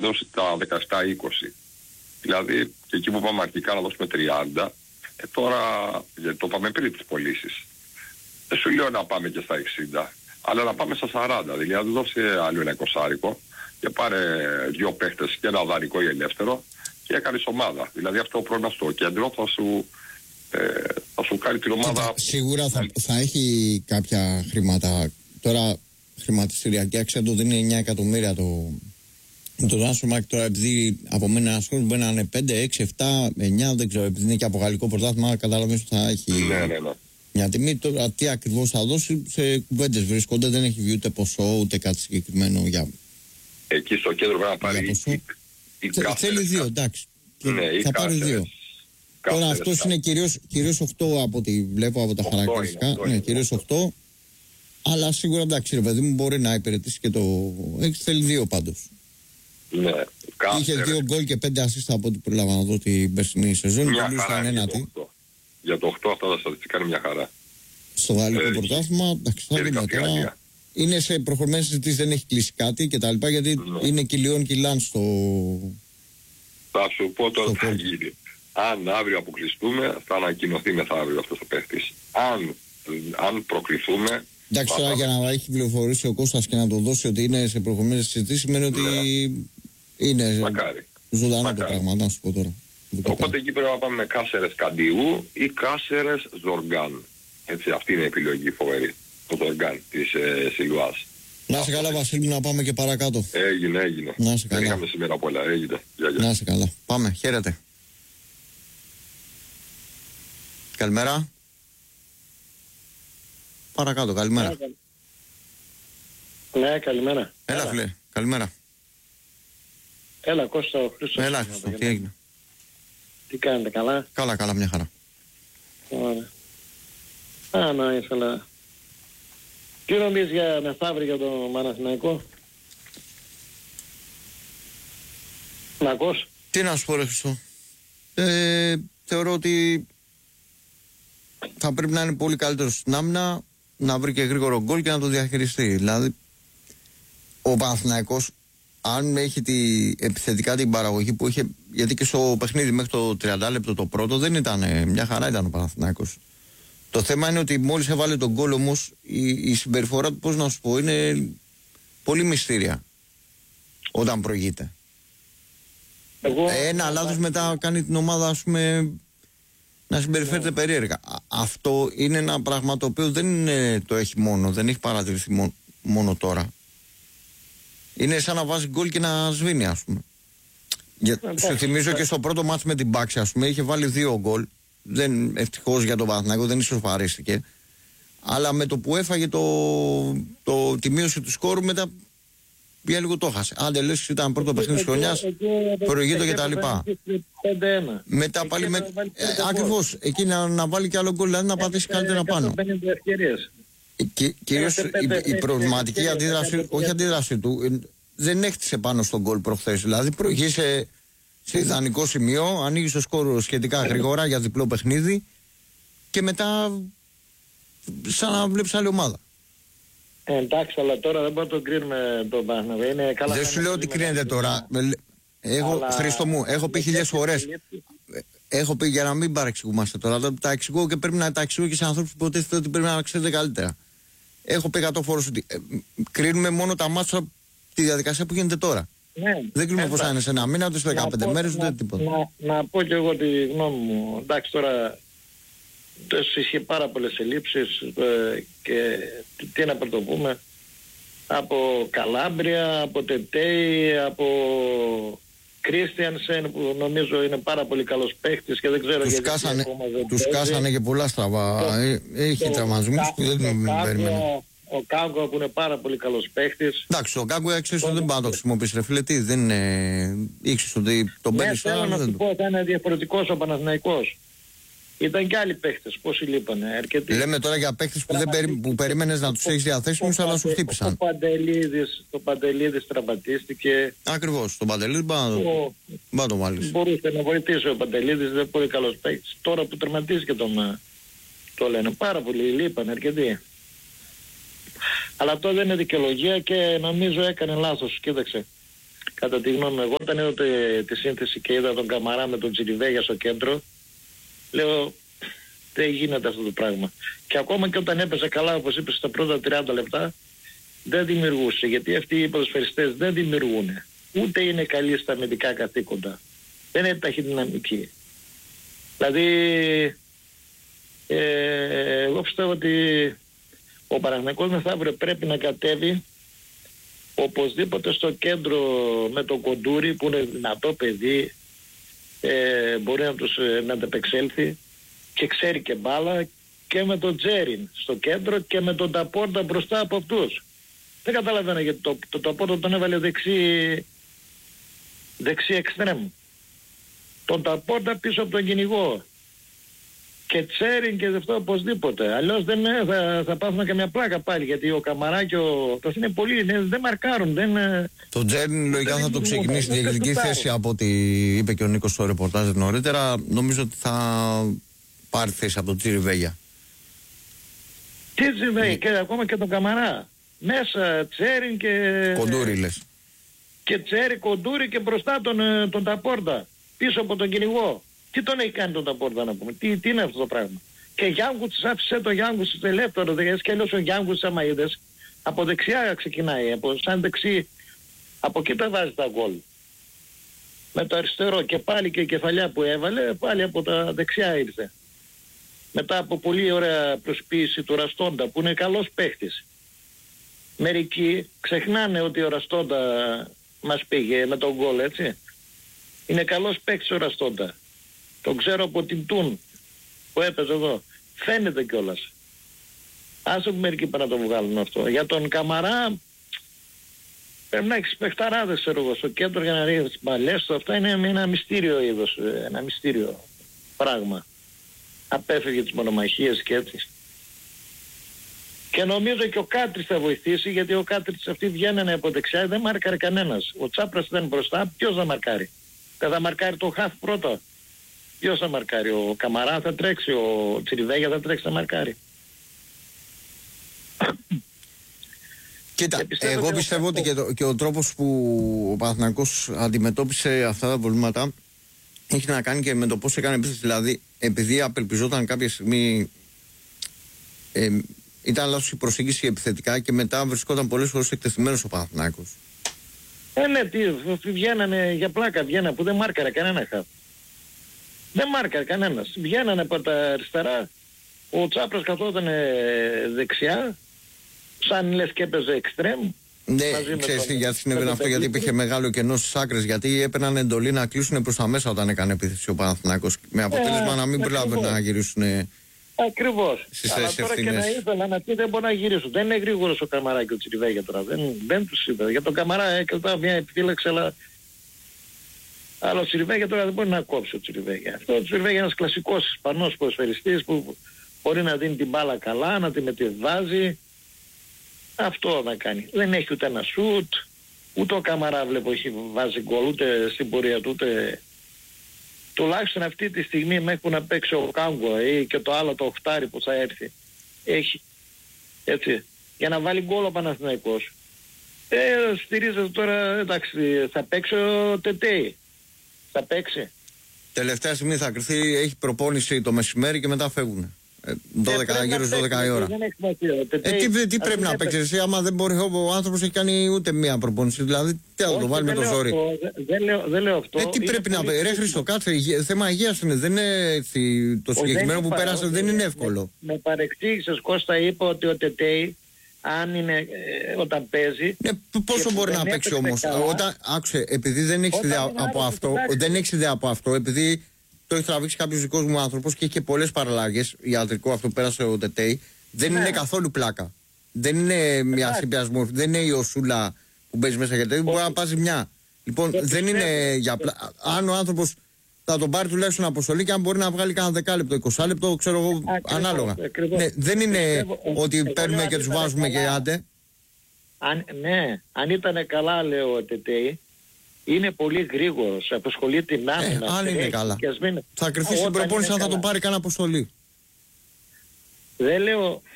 δώσει τα 17-20. Δηλαδή και εκεί που πάμε αρχικά να δώσουμε 30, τώρα γιατί το πάμε πριν τις πωλήσεις. Δεν σου λέω να πάμε και στα 60, αλλά να πάμε στα 40. Δηλαδή δώσε άλλο ένα 20 και πάρε 2 παίχτες και ένα δανεικό ή ελεύθερο και έκανες ομάδα. Δηλαδή αυτό πρόβλημα στο κέντρο θα σου κάνει την ομάδα. Σίγουρα θα έχει κάποια χρήματα. Τώρα χρηματιστηριακή αξία του δίνει 9 εκατομμύρια το transfer. Τώρα επειδή από μένα ένα χρόνο μπορεί να είναι 5, 6, 7, 9, δεν ξέρω, επειδή είναι και από γαλλικό πρωτάθλημα, καταλαβαίνεις ότι θα έχει μια τιμή. Τώρα τι ακριβώς θα δώσει, σε κουβέντες βρίσκονται, δεν έχει βγει ούτε ποσό ούτε κάτι συγκεκριμένο για. Εκεί στο κέντρο πρέπει να πάρει θέλει 2, εντάξει. Ναι, θα πάρει 2. Τώρα αυτός είναι κυρίως 8 από ό,τι βλέπω από τα χαρακτηριστικά. Ναι, κυρίως 8. Αλλά σίγουρα εντάξει, ρε παιδί μου, μπορεί να υπηρετήσει και το. Θέλει 2 πάντως. Ναι, είχε 2 γκολ και 5 ασίστα από ό,τι πρόλαβα να δω την περσινή σεζόν. Μια χαρά για το 8 αυτά τα στατιστικά είναι μια χαρά. Στο γαλλικό πρωτάθλημα, εντάξει, θα δούμε τώρα. Είναι σε προχωρημένες συζητήσεις, δεν έχει κλείσει κάτι κτλ. Γιατί είναι κιλιόν κιλάν στο. Θα σου πω τώρα τι θα γίνει. Αν αύριο αποκλειστούμε, θα ανακοινωθεί μεθαύριο αυτός ο παίχτης. Αν προκληθούμε. Εντάξει, τώρα για να έχει πληροφορήσει ο Κώστας και να το δώσει ότι είναι σε προχωρημένες συζητήσεις, σημαίνει ότι είναι ζωντανό το πράγμα. Να σου πω τώρα. Οπότε εκεί πρέπει να πάμε με Κάσερες Καντιού ή Κάσερες Ζοργάν. Έτσι, αυτή είναι η επιλογή φοβερή. Το Ζοργάν της Σιλουάς. Να σε καλά, Βασίλη, να πάμε και παρακάτω. Έγινε. Να σε καλά. Δεν είχαμε σήμερα πολλά. Έγινε. Να σε καλά. Πάμε, χαίρετε. Καλημέρα. Παρακάτω, καλημέρα. Ναι, καλημέρα. Έλα, φίλε, καλημέρα. Έλα, Κώστα, ο Χρήστος. Έλα, τι έγινε. Τι κάνετε, καλά? Καλά, μια χαρά. Ωραία. Να ήθελα. Τι νομίζεις για μεθαύριο για τον Παναθηναϊκό? Να ακούς? Τι να σου πω, ρε Χριστό. Θεωρώ ότι θα πρέπει να είναι πολύ καλύτερος στην άμυνα, να βρει και γρήγορο γκολ και να το διαχειριστεί. Δηλαδή, ο Παναθηναϊκός, αν έχει επιθετικά την παραγωγή που είχε, γιατί και στο παιχνίδι μέχρι το 30 λεπτό το πρώτο δεν ήταν, μια χαρά ήταν ο Παναθηναϊκός. Το θέμα είναι ότι μόλις έβαλε τον γκολ όμως, η συμπεριφορά του, πώς να σου πω, είναι πολύ μυστήρια όταν προηγείται. Ένα λάθος μετά κάνει την ομάδα, ας πούμε, να συμπεριφέρεται περίεργα. Αυτό είναι ένα πράγμα το οποίο δεν το έχει μόνο, δεν έχει παρατηρηθεί μόνο τώρα. Είναι σαν να βάζει γκολ και να σβήνει, ας πούμε. Σου θυμίζω και στο πρώτο μάτς με την Πάξη, ας πούμε, είχε βάλει 2 γκολ. Ευτυχώς για τον Παναθηναϊκό δεν ισοφαρίστηκε. Αλλά με το που έφαγε τη μείωση του σκόρου, μετά για λίγο το έχασε. Άντε λες, ήταν πρώτο παιχνίδι της χρονιάς, προηγείτο και τα λοιπά. Μετά πάλι ακριβώς, εκεί να βάλει και άλλο γκολ, δηλαδή να πατήσει καλύτερα πάνω. Κυρίως η προβληματική αντίδραση, όχι αντίδραση του, δεν έχτισε πάνω στον γκολ προχθές. Δηλαδή προηγήσε σε ιδανικό σημείο, ανοίγει το σκόρο σχετικά γρήγορα για διπλό παιχνίδι και μετά σαν να βλέπεις άλλη ομάδα. Εντάξει, αλλά τώρα δεν μπορούμε να τον κρίνουμε τον Παναθηναϊκό. Δεν σου λέω ότι κρίνεται τώρα. Χρήστο μου, έχω πει 1000 φορές. Έχω πει για να μην παρεξηγούμαστε τώρα. Τα εξηγώ και πρέπει να τα εξηγώ και σε ανθρώπους που υποτίθεται ότι πρέπει να ξέρετε καλύτερα. Έχω πει 100 φορές ότι κρίνουμε μόνο τα μάτσα τη διαδικασία που γίνεται τώρα. Ναι, δεν κρίνουμε πώς θα είναι σε ένα μήνα, ούτε σε 15 μέρες, ούτε τίποτα. Να πω και εγώ τη γνώμη μου. Εντάξει, τώρα είχε πάρα πολλές ελλείψεις και τι να πρωτοπούμε. Από Καλάμπρια, από Τετέι, από Κρίστιανσεν που νομίζω είναι πάρα πολύ καλός παίχτης και δεν ξέρω γιατί τους κάσανε και πολλά στραβά. Έχει τραυματισμούς που δεν τον περιμένουν. Ο Κάγκο που είναι πάρα πολύ καλός παίχτης. Εντάξει, ο Κάγκο έξω δεν πάει να το χρησιμοποιήσει, ρε φίλε, τι, δεν ήξερες ότι τον παίρνει στο άλλο. Θέλω να σου πω, θα είναι διαφορετικός ο Παναθηναϊκός. Ήταν και άλλοι παίχτες, πόσοι λείπανε, αρκετοί. Λέμε τώρα για παίχτες που περίμενες να τους έχεις διαθέσιμους, αλλά σου χτύπησαν. Το Παντελίδης τραυματίστηκε. Ακριβώς, τον Παντελίδη μπα το βάλεις. Μπορούσε να βοηθήσει ο Παντελίδης, δεν είναι πολύ καλός παίχτης. Τώρα που τραυματίστηκε το λένε, πάρα πολλοί λείπανε, αρκετοί. Αλλά αυτό δεν είναι δικαιολογία και νομίζω έκανε λάθος, κοίταξε. Κατά τη γνώμη μου, εγώ όταν είδα τη σύνθεση και είδα τον Καμαρά με τον Τσιριβέγια στο κέντρο, λέω δεν γίνεται αυτό το πράγμα. Και ακόμα και όταν έπαιζε καλά, όπως είπες, στα πρώτα 30 λεπτά, δεν δημιουργούσε. Γιατί αυτοί οι ποδοσφαιριστές δεν δημιουργούν. Ούτε είναι καλοί στα αμυντικά καθήκοντα. Δεν είναι ταχυδυναμικοί. Δηλαδή, εγώ πιστεύω ότι ο Παναθηναϊκός μεθαύριο πρέπει να κατέβει οπωσδήποτε στο κέντρο με τον Κοντούρη που είναι δυνατό παιδί, μπορεί να ανταπεξέλθει και ξέρει και μπάλα, και με τον Τζέριν στο κέντρο και με τον Ταπόρτα μπροστά από αυτούς. Δεν καταλαβαίνω γιατί το Ταπόρτα τον έβαλε δεξί εξτρέμ. Τον Ταπόρτα πίσω από τον κυνηγό. Και Τσέριν και αυτό οπωσδήποτε. Αλλιώς θα πάθουμε καμιά πλάκα πάλι. Γιατί ο Καμαρά και ο Τος είναι πολύ. Δεν μαρκάρουν. Το Τσέριν λογικά θα το ξεκινήσει στη διακριτική θέση από ό,τι είπε και ο Νίκος στο ρεπορτάζ νωρίτερα. Νομίζω ότι θα πάρει θέση από τον Τσιριβέγια. Τι Τσιριβέγια και ακόμα και τον Καμαρά. Μέσα Τσέριν και. Κοντούρι λες. Και Τσέριν, Κοντούρι και μπροστά τον Ταπόρτα. Πίσω από τον κυνηγό. Τι τον έχει κάνει τον Ταπόρτα να πούμε, τι είναι αυτό το πράγμα. Και Γιάνγκουτς, άφησε το Γιάνγκουτς ελεύθερο, και αλλιώς ο Γιάνγκουτς άμα είδες, από δεξιά ξεκινάει, σαν δεξί, από εκεί τα βάζει τα γκολ. Με το αριστερό και πάλι και η κεφαλιά που έβαλε, πάλι από τα δεξιά ήρθε. Μετά από πολύ ωραία προσποίηση του Ραστόντα που είναι καλός παίχτης. Μερικοί ξεχνάνε ότι ο Ραστόντα μας πήγε με τον γκολ, έτσι. Είναι καλός παίχτης ο Ραστόντα. Το ξέρω από την Τούν που έπαιζε εδώ. Φαίνεται κιόλας. Άσε που μερικοί πάνε να το βγάλουν αυτό. Για τον Καμαρά πρέπει να έχεις παιχταράδες στο κέντρο για να ρίχνεις τις μπαλιές του. Αυτά είναι ένα μυστήριο είδος, ένα μυστήριο πράγμα. Απέφευγε τις μονομαχίες και έτσι. Και νομίζω και ο Κάτρης θα βοηθήσει, γιατί ο Κάτρης αυτοί βγαίνανε από δεξιά, δεν μάρκαρε κανένας. Ο Τσάπρας ήταν μπροστά, ποιος θα μαρκάρει. Δεν θα μαρκάρει το χαφ πρώτα. Ποιος θα μαρκάρει, ο Καμαρά θα τρέξει, ο Τσιριβέγια θα τρέξει, θα μαρκάρει. Κοίτα, εγώ πιστεύω ότι και ο τρόπος που ο Παναθηναϊκός αντιμετώπισε αυτά τα προβλήματα έχει να κάνει και με το πώς έκανε επίθεση. Δηλαδή, επειδή απελπιζόταν κάποια στιγμή, ήταν λάθος η προσέγγιση επιθετικά και μετά βρισκόταν πολλές φορές εκτεθειμένος ο Παναθηναϊκός. Ναι, τι βγαίνανε για πλάκα, βγαίνανε που δεν μάρκαρε κανένα χαφ. Δεν μάρκαρε κανένας. Βγαίνανε από τα αριστερά, ο Τσάπρας καθόταν δεξιά, σαν λες και έπαιζε εξτρέμ. Ναι, ξέρεις γιατί συνέβαινε αυτό, γιατί υπήρχε μεγάλο κενό στις άκρες, γιατί έπαιρναν εντολή να κλείσουν προς τα μέσα όταν έκανε επίθεση ο Παναθηναϊκός. Με αποτέλεσμα να μην προλάβουν να γυρίσουν. Ακριβώς. Αλλά τώρα και να ήθελα να πει δεν μπορεί να γυρίσουν. Δεν είναι γρήγορος ο Καμαρά και ο Τσιριβέγια τώρα. Δεν τους είδα. Για τον Καμαρά έκανα μια επιφύλαξη, αλλά ο Τσιριβέγια τώρα δεν μπορεί να κόψει ο Τσιριβέγια. Αυτό ο Τσιριβέγια είναι ένας κλασικός Ισπανός ποδοσφαιριστής που μπορεί να δίνει την μπάλα καλά, να τη μετεβάζει. Αυτό να κάνει. Δεν έχει ούτε ένα σουτ, ούτε ο Καμαρά βλέπω έχει βάζει γκολ, ούτε στην πορεία του, ούτε. Τουλάχιστον αυτή τη στιγμή μέχρι που να παίξει ο Κάγκο ή και το άλλο το οχτάρι που θα έρθει. Έχει. Έτσι. Για να βάλει γκολ ο Παναθηναϊκός. Στηρίζεται τώρα, εντάξει, θα παίξει ο Τετέι. Θα παίξει. Τελευταία στιγμή θα κρυθεί, έχει προπόνηση το μεσημέρι και μετά φεύγουν. 12, γύρω στις 12 η ώρα. Τι πρέπει να παίξει εσύ, άμα δεν μπορεί, ο άνθρωπος έχει κάνει ούτε μία προπόνηση. Δηλαδή, τι θα το βάλει με το ζόρι. Δεν λέω αυτό. Τι πρέπει να παίξει, ρε Χρήστο, κάτσε, θέμα υγείας είναι. Δεν είναι το συγκεκριμένο που πέρασε, δεν είναι εύκολο. Με παρεξήγησες, Κώστα, είπα ότι ο Τετέι, αν είναι όταν παίζει. Πόσο μπορεί να παίξει όμως. Άκουσε, επειδή δεν έχει ιδέα από αυτό, επειδή το έχει τραβήξει κάποιος δικός μου άνθρωπος και έχει και πολλές παραλλαγές. Ιατρικό αυτό πέρασε ο Τετέι. Δεν είναι καθόλου πλάκα. Δεν είναι μια συμπιασμό. Δεν είναι η οσούλα που παίζει μέσα γιατί μπορεί να πάζει μια. Λοιπόν, δεν είναι για πλάκα. Αν ο άνθρωπος θα τον πάρει τουλάχιστον αποστολή και αν μπορεί να βγάλει κάνα 10 λεπτό, 20 λεπτό, ξέρω εγώ, ανάλογα. Ναι, δεν είναι ότι παίρνουμε και τους βάζουμε και άντε. Αν ήταν καλά, λέω ο Τετέι. Είναι πολύ γρήγορος, απασχολεί την άμυνα. Αν είναι καλά. Θα κρυφθεί στην προπόνηση αν θα τον πάρει κανένα αποστολή. Δεν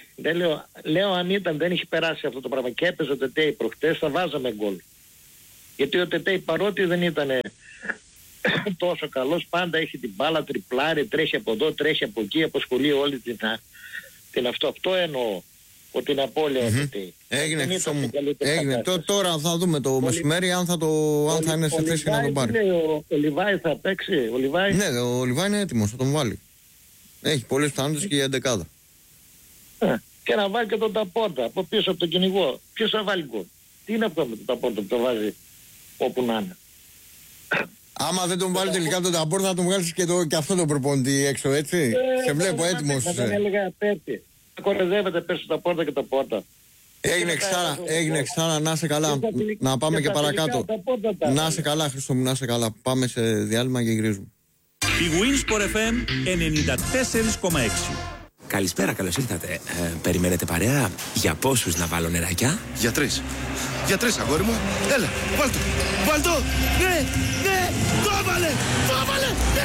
λέω αν δεν είχε περάσει αυτό το πράγμα και έπαιζε ο Τετέι προχτές, θα βάζαμε γκολ. Γιατί ο Τετέι παρότι δεν ήταν τόσο καλός, πάντα έχει την μπάλα, τριπλάρει, τρέχει από εδώ, τρέχει από εκεί, αποσχολεί όλη την αυτό εννοώ. Ότι είναι απώλεια ο Τετέι. Έγινε. Τώρα θα δούμε το μεσημέρι αν θα είναι σε θέση να τον πάρει. Ο Λιβάη θα παίξει. Ναι, ο Λιβάη είναι έτοιμος, θα τον βάλει. Έχει πολλές πιθανότητες και για 11. Και να βάλει και τον Ταπόρτα από πίσω από τον κυνηγό. Ποιος θα βάλει γκολ? Τι είναι αυτό με τον Ταπόρτα που το βάζει όπου να είναι? Άμα δεν τον βάλει τελικά τον Ταπόρτα θα τον βγάλεις και αυτό το προπονητή έξω, έτσι. Σε βλέπω έτοιμος. Δεν έλεγα πέρσι. Κορεδεύεται πέρσι τα Πόρτα και τα Πόρτα. Έγινε Ξάρα, να είσαι καλά. Να πάμε και παρακάτω. Να είσαι καλά, Χρήστο μου, να είσαι καλά. Πάμε σε διάλειμμα και γυρίζουμε. Η Winsport FM 94,6. Καλησπέρα, καλώς ήρθατε. Περιμένετε παρέα? Για πόσους να βάλω νεράκια? Για 3. Για 3, αγόρι μου. Έλα, βάλτο. Βάλτο. Ναι, ναι. Το έβαλε. Ναι.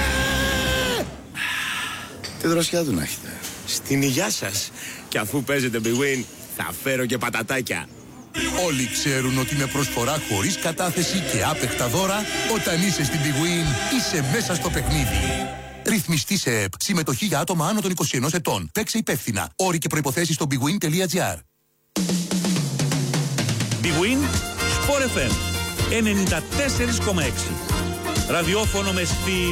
Τι δροσιά του να έχετε. Στην υγειά σας. Και αφού παίζετε Big Win, θα φέρω και πατατάκια. Όλοι ξέρουν ότι με προσφορά χωρίς κατάθεση και άπεχτα δώρα, όταν είσαι στην Big Win, είσαι μέσα στο παιχνίδι. Ρυθμιστή σε ΕΠ. Συμμετοχή για άτομα άνω των 21 ετών. Παίξε υπεύθυνα. Όροι και προϋποθέσεις στο bigwin.gr. Big Win Sport FM 94,6. Ραδιόφωνο με στυλ.